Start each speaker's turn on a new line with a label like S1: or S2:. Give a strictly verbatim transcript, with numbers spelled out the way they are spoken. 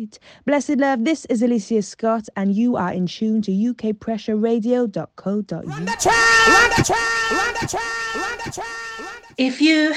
S1: right. Blessed love, this is Alicia Scott, and you are in tune to U K pressure radio dot co dot U K.
S2: If you